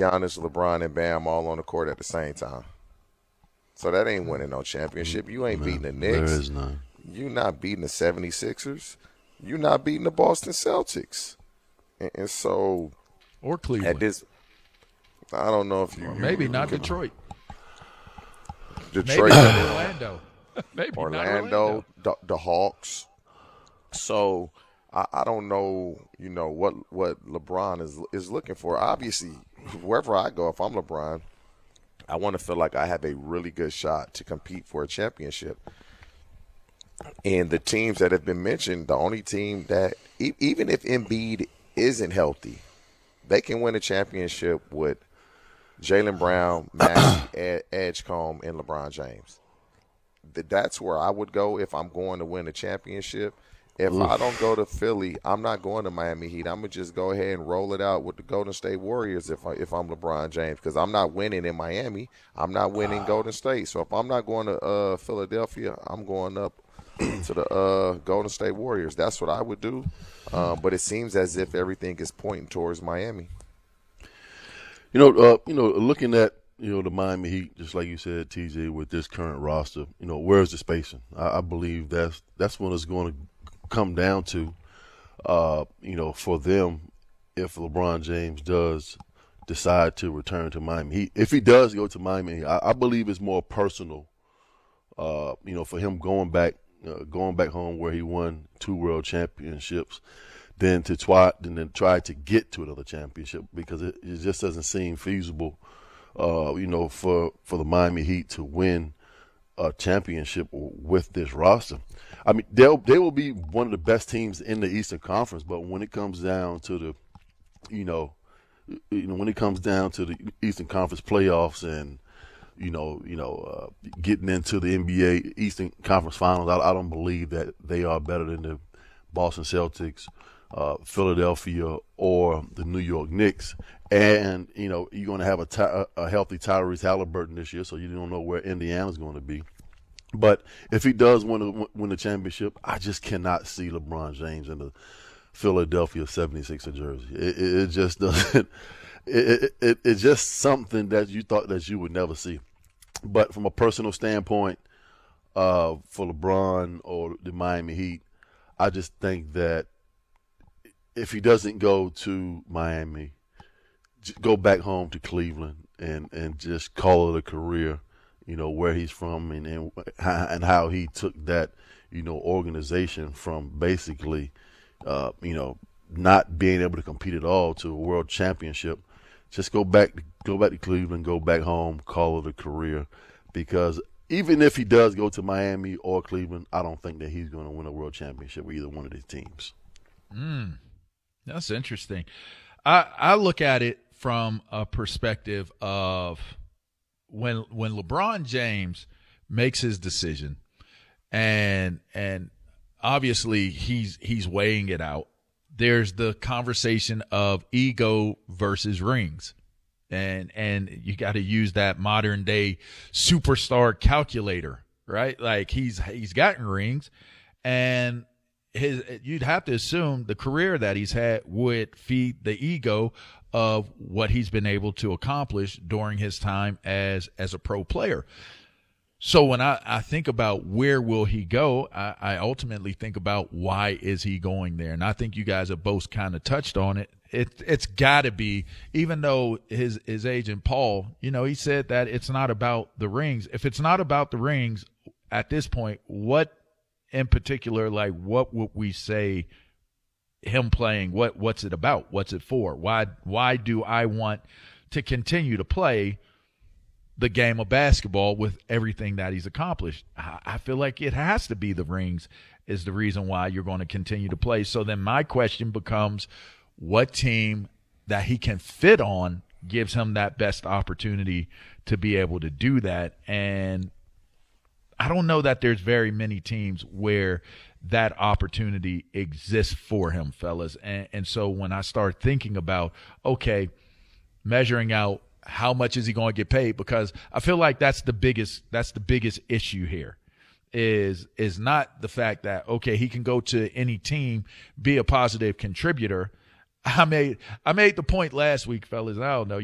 Giannis, LeBron, and Bam all on the court at the same time. So that ain't winning no championship. You ain't beating the Knicks. There is none. You not beating the 76ers. You not beating the Boston Celtics. And so or Cleveland. at this, I don't know if you – maybe not Detroit. Detroit. Maybe not Orlando. Maybe Orlando, the Hawks. So I don't know, what LeBron is looking for. Obviously, wherever I go, if I'm LeBron, I want to feel like I have a really good shot to compete for a championship. And the teams that have been mentioned, the only team that, even if Embiid isn't healthy, they can win a championship with Jaylen Brown, Maxey, Edgecombe, and LeBron James. That's where I would go if I'm going to win a championship. If I don't go to Philly, I'm not going to Miami Heat. I'm going to just go ahead and roll it out with the Golden State Warriors if I'm LeBron James, because I'm not winning in Miami. I'm not winning Golden State. So if I'm not going to Philadelphia, I'm going up to the Golden State Warriors. That's what I would do. But it seems as if everything is pointing towards Miami. Looking at the Miami Heat, just like you said, TJ, with this current roster, where's the spacing? I believe that's what it's going to come down to. For them, if LeBron James does decide to return to Miami Heat, if he does go to Miami, I believe it's more personal. For him going back home where he won 2 world championships, than to try to get to another championship, because it just doesn't seem feasible, for the Miami Heat to win a championship with this roster. I mean, they will be one of the best teams in the Eastern Conference, but when it comes down to the, when it comes down to the Eastern Conference playoffs and getting into the NBA Eastern Conference Finals, I don't believe that they are better than the Boston Celtics, Philadelphia, or the New York Knicks. And, you're going to have a healthy Tyrese Halliburton this year, so you don't know where Indiana's going to be. But if he does win the championship, I just cannot see LeBron James in the Philadelphia 76er jersey. It just doesn't – it's just something that you thought that you would never see. But from a personal standpoint, for LeBron or the Miami Heat, I just think that if he doesn't go to Miami, go back home to Cleveland and just call it a career, where he's from and how he took that, organization from basically, not being able to compete at all to a world championship. Just go back to Cleveland, go back home, call it a career, because even if he does go to Miami or Cleveland, I don't think that he's going to win a world championship with either one of these teams. That's interesting. I look at it from a perspective of when LeBron James makes his decision, and obviously he's weighing it out. There's the conversation of ego versus rings. And you got to use that modern day superstar calculator, right? Like he's gotten rings, and you'd have to assume the career that he's had would feed the ego of what he's been able to accomplish during his time as a pro player. So when I think about where will he go, I ultimately think about why is he going there? And I think you guys have both kind of touched on it. It's got to be, even though his agent Paul, he said that it's not about the rings. If it's not about the rings at this point, what in particular, like what would we say him playing? What's it about? What's it for? Why do I want to continue to play the game of basketball with everything that he's accomplished? I feel like it has to be the rings is the reason why you're going to continue to play. So then my question becomes, what team that he can fit on gives him that best opportunity to be able to do that? And I don't know that there's very many teams where that opportunity exists for him, fellas. And so when I start thinking about, okay, measuring out how much is he going to get paid, because I feel like that's the biggest issue here is not the fact that, okay, he can go to any team, be a positive contributor. I made the point last week, fellas. I don't know.